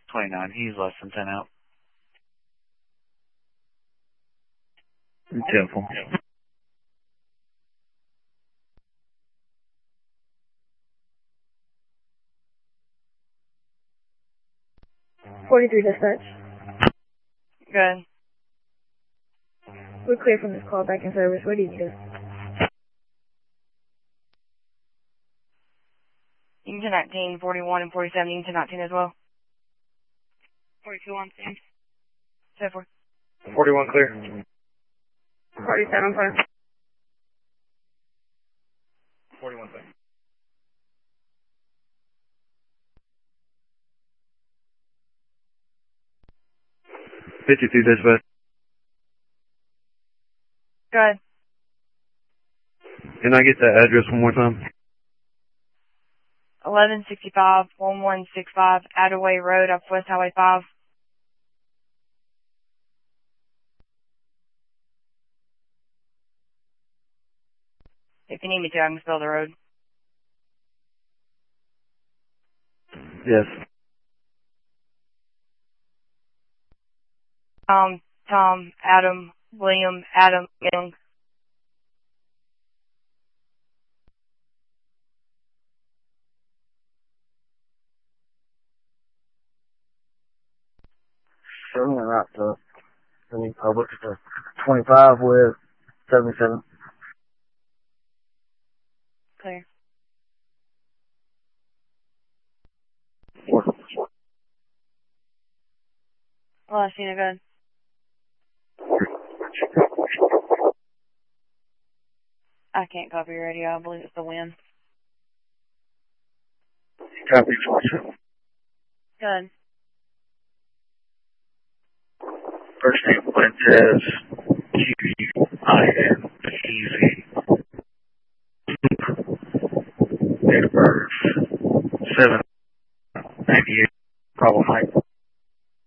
29. He's less than 10 out. Careful. 43 dispatch. Good. We're clear from this call back in service. Where do you need us? You can 1019, 41, and 47. You can 1019 as well. 42 on scene. 74. 41 clear. 47 clear. 41 clear. 52 dispatch. Good. Can I get that address one more time? 1165, 1165, Adaway Road, up West Highway 5. If you need me to, I can spell the road. Yes. Tom, Adam, William, Adam, Young. Sure, went out to the public to 25 with 77. Clear. Well, Cena, good. I can't copy your radio. I believe it's the wind. Copy, Georgia. Good. First name Fuentes, Q-U-I-N-E-Z. Date of birth, 7/98, Problem Height.